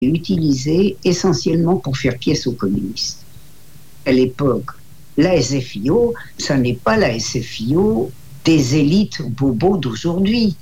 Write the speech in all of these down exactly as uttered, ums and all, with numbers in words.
utilisé essentiellement pour faire pièce aux communistes. À l'époque, la S F I O, ça n'est pas la S F I O des élites bobos d'aujourd'hui.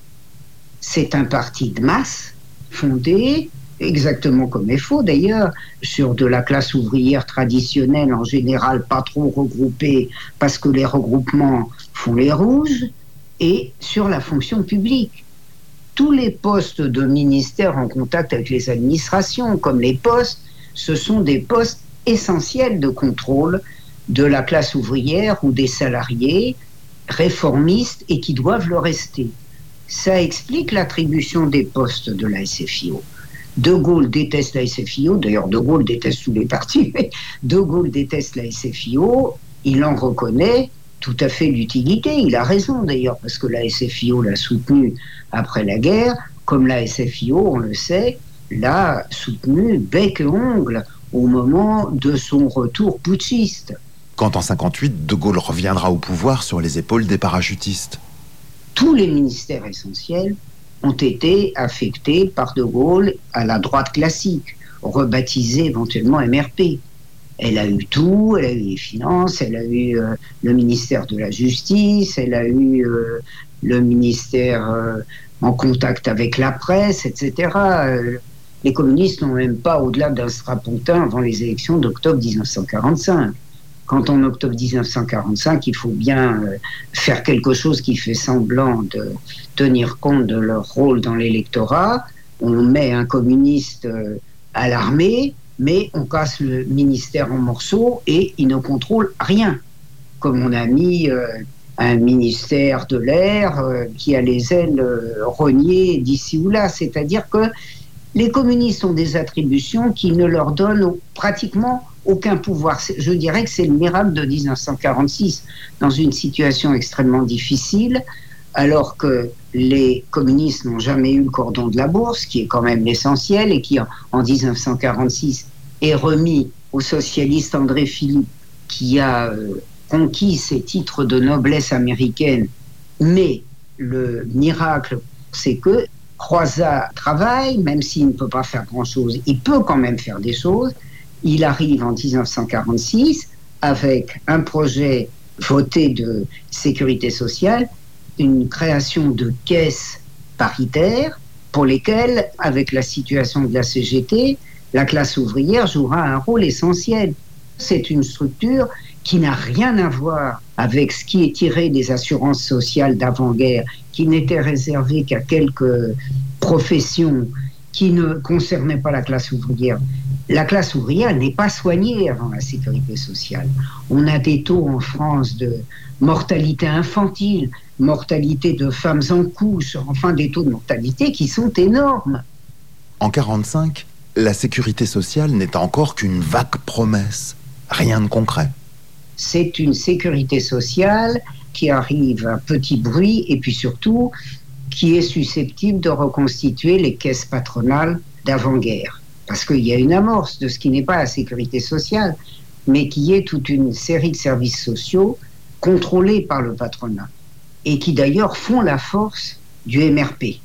C'est un parti de masse fondé, exactement comme F O d'ailleurs, sur de la classe ouvrière traditionnelle, en général pas trop regroupée parce que les regroupements font les rouges, et sur la fonction publique. Tous les postes de ministère en contact avec les administrations, comme les postes, ce sont des postes essentiels de contrôle de la classe ouvrière ou des salariés réformistes et qui doivent le rester. Ça explique l'attribution des postes de la S F I O. De Gaulle déteste la S F I O, d'ailleurs De Gaulle déteste tous les partis, mais De Gaulle déteste la S F I O, il en reconnaît tout à fait l'utilité, il a raison d'ailleurs, parce que la S F I O l'a soutenu après la guerre, comme la S F I O, on le sait, l'a soutenu bec et ongle au moment de son retour putschiste. Quand en cinquante-huit, De Gaulle reviendra au pouvoir sur les épaules des parachutistes. Tous les ministères essentiels ont été affectés par De Gaulle à la droite classique, rebaptisée éventuellement M R P. Elle a eu tout, elle a eu les finances, elle a eu euh, le ministère de la Justice, elle a eu euh, le ministère euh, en contact avec la presse, et cetera. Euh, les communistes n'ont même pas au-delà d'un strapontin avant les élections d'octobre dix-neuf cent quarante-cinq. Quand en octobre dix-neuf cent quarante-cinq, il faut bien euh, faire quelque chose qui fait semblant de tenir compte de leur rôle dans l'électorat. On met un communiste euh, à l'armée, mais on casse le ministère en morceaux et il ne contrôle rien. Comme on a mis euh, un ministère de l'air euh, qui a les ailes euh, rognées d'ici ou là. C'est-à-dire que les communistes ont des attributions qui ne leur donnent pratiquement aucun pouvoir. Je dirais que c'est le miracle de dix-neuf cent quarante-six, dans une situation extrêmement difficile, alors que les communistes n'ont jamais eu le cordon de la bourse, qui est quand même l'essentiel, et qui, en dix-neuf cent quarante-six, est remis au socialiste André Philippe, qui a euh, conquis ses titres de noblesse américaine. Mais le miracle, c'est que Croizat travaille, même s'il ne peut pas faire grand-chose, il peut quand même faire des choses. Il arrive en dix-neuf cent quarante-six avec un projet voté de sécurité sociale, une création de caisses paritaires pour lesquelles, avec la situation de la C G T, la classe ouvrière jouera un rôle essentiel. C'est une structure qui n'a rien à voir avec ce qui est tiré des assurances sociales d'avant-guerre, qui n'était réservé qu'à quelques professions qui ne concernaient pas la classe ouvrière. La classe ouvrière n'est pas soignée avant la sécurité sociale. On a des taux en France de mortalité infantile, mortalité de femmes en couches, enfin des taux de mortalité qui sont énormes. En quarante-cinq, la sécurité sociale n'est encore qu'une vague promesse, rien de concret. C'est une sécurité sociale qui arrive à petit bruit et puis surtout qui est susceptible de reconstituer les caisses patronales d'avant-guerre. Parce qu'il y a une amorce de ce qui n'est pas la sécurité sociale, mais qui est toute une série de services sociaux contrôlés par le patronat et qui d'ailleurs font la force du M R P.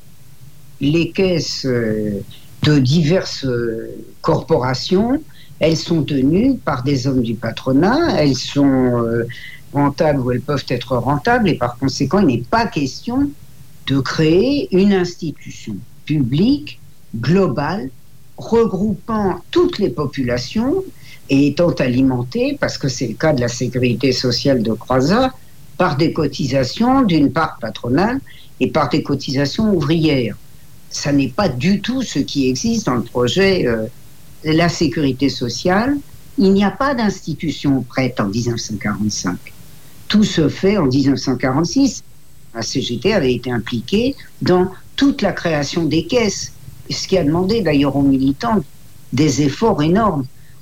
Les caisses de diverses corporations, elles sont tenues par des hommes du patronat, elles sont rentables ou elles peuvent être rentables et par conséquent, il n'est pas question de créer une institution publique, globale, regroupant toutes les populations et étant alimentée, parce que c'est le cas de la sécurité sociale de Croizat, par des cotisations d'une part patronale et par des cotisations ouvrières. Ça n'est pas du tout ce qui existe dans le projet euh, la sécurité sociale. Il n'y a pas d'institution prête en dix-neuf cent quarante-cinq. Tout se fait en dix-neuf cent quarante-six. La C G T avait été impliquée dans toute la création des caisses, ce qui a demandé d'ailleurs aux militants des efforts énormes.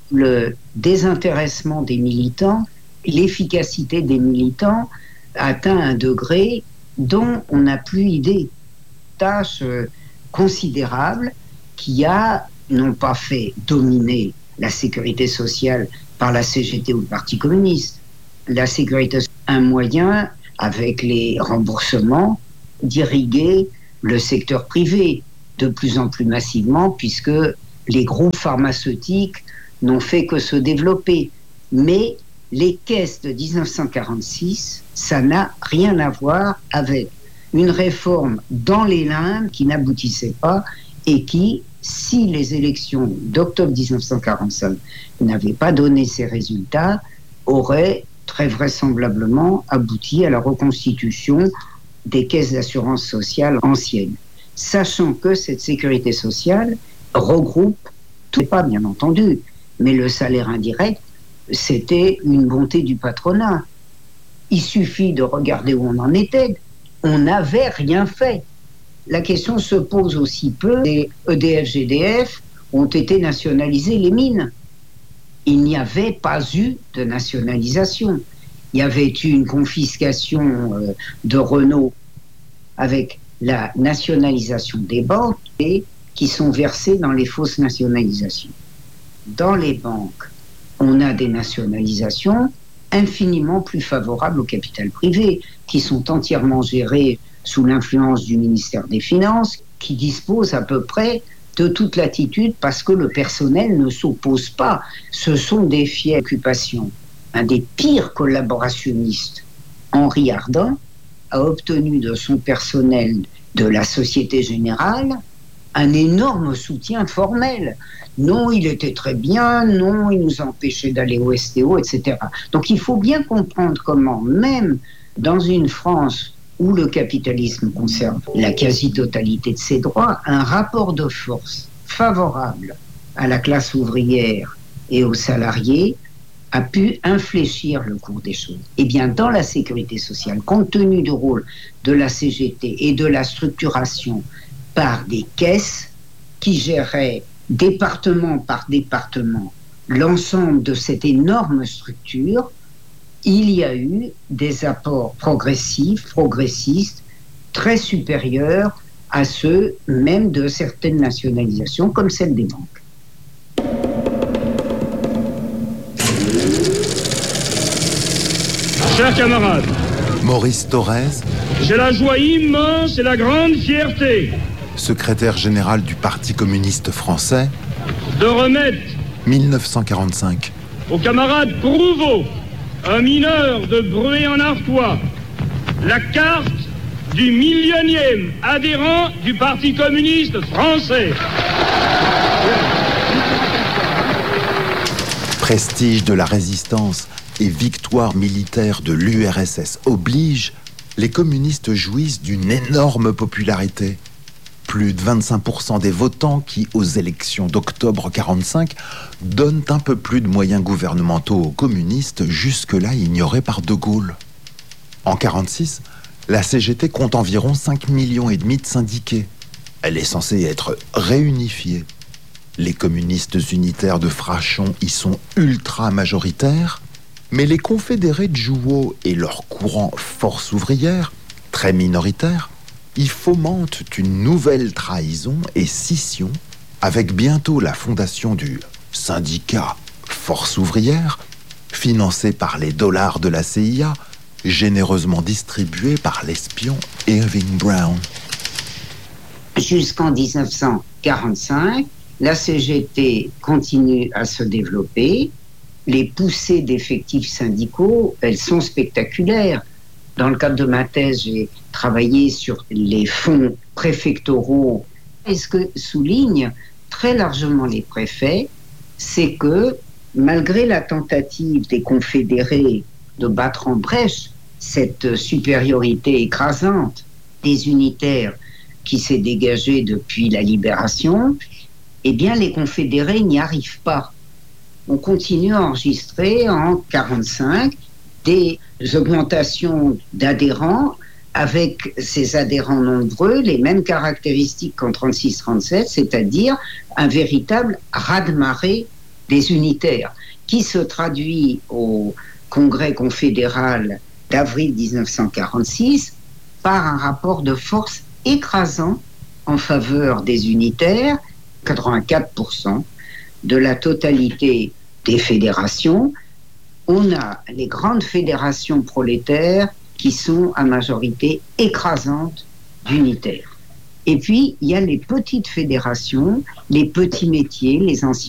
Le désintéressement des militants, l'efficacité des militants atteint un degré dont on n'a plus idée. Tâche euh, considérable qui a non pas fait dominer la sécurité sociale par la C G T ou le Parti communiste. La sécurité sociale, un moyen, avec les remboursements, d'irriguer le secteur privé de plus en plus massivement, puisque les groupes pharmaceutiques n'ont fait que se développer. Mais les caisses de dix-neuf cent quarante-six, ça n'a rien à voir avec une réforme dans les limbes qui n'aboutissait pas et qui, si les élections d'octobre dix-neuf cent quarante-cinq n'avaient pas donné ces résultats, aurait très vraisemblablement abouti à la reconstitution des caisses d'assurance sociale anciennes. Sachant que cette sécurité sociale regroupe, tout pas bien entendu, mais le salaire indirect, c'était une bonté du patronat. Il suffit de regarder où on en était. On n'avait rien fait. La question se pose aussi peu. Les E D F G D F ont été nationalisées, les mines. Il n'y avait pas eu de nationalisation. Il y avait eu une confiscation euh, de Renault avec la nationalisation des banques et qui sont versées dans les fausses nationalisations. Dans les banques, on a des nationalisations infiniment plus favorables au capital privé, qui sont entièrement gérées sous l'influence du ministère des Finances, qui dispose à peu près de toute latitude parce que le personnel ne s'oppose pas. Ce sont des fières occupations. Un des pires collaborationnistes, Henri Ardant, a obtenu de son personnel de la Société Générale un énorme soutien formel. Non, il était très bien, non, il nous empêchait d'aller au S T O, et cetera. Donc il faut bien comprendre comment, même dans une France où le capitalisme conserve la quasi-totalité de ses droits, un rapport de force favorable à la classe ouvrière et aux salariés a pu infléchir le cours des choses. Eh bien, dans la sécurité sociale, compte tenu du rôle de la C G T et de la structuration par des caisses qui géraient département par département l'ensemble de cette énorme structure, il y a eu des apports progressifs, progressistes, très supérieurs à ceux même de certaines nationalisations, comme celle des banques. Chers camarades, Maurice Thorez, j'ai la joie immense et la grande fierté secrétaire général du Parti communiste français, de remettre dix-neuf cent quarante-cinq au camarade Prouveau, un mineur de Bruay-en-Artois, la carte du millionième adhérent du Parti communiste français. Prestige de la résistance et victoire militaire de l'U R S S oblige, les communistes jouissent d'une énorme popularité. Plus de vingt-cinq pour cent des votants qui, aux élections d'octobre quarante-cinq, donnent un peu plus de moyens gouvernementaux aux communistes, jusque-là ignorés par De Gaulle. En quarante-six, la C G T compte environ cinq millions et demi de syndiqués. Elle est censée être réunifiée. Les communistes unitaires de Frachon y sont ultra majoritaires, mais les confédérés de Jouot et leur courant Force ouvrière, très minoritaire, y fomentent une nouvelle trahison et scission, avec bientôt la fondation du syndicat Force ouvrière, financé par les dollars de la C I A, généreusement distribués par l'espion Irving Brown. Jusqu'en dix-neuf cent quarante-cinq, la C G T continue à se développer. Les poussées d'effectifs syndicaux, elles sont spectaculaires. Dans le cadre de ma thèse, j'ai travaillé sur les fonds préfectoraux. Et ce que soulignent très largement les préfets, c'est que malgré la tentative des confédérés de battre en brèche cette supériorité écrasante des unitaires qui s'est dégagée depuis la libération, eh bien les confédérés n'y arrivent pas. On continue à enregistrer en quarante-cinq des augmentations d'adhérents avec ces adhérents nombreux, les mêmes caractéristiques qu'en trente-six trente-sept, c'est-à-dire un véritable raz-de-marée des unitaires qui se traduit au Congrès confédéral d'avril dix-neuf cent quarante-six par un rapport de force écrasant en faveur des unitaires, quatre-vingt-quatre pour cent de la totalité des fédérations. On a les grandes fédérations prolétaires qui sont à majorité écrasante d'unitaires. Et puis, il y a les petites fédérations, les petits métiers, les anciens